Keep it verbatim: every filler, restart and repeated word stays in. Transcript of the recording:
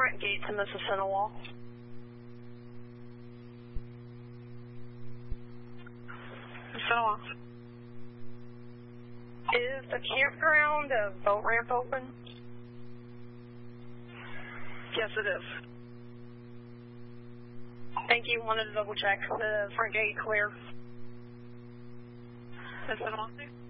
front gate to Mississinawa. Mississinawa. Is the campground uh, boat ramp open? Yes, it is. Thank you. Wanted to double check. The front gate clear. Mississinawa.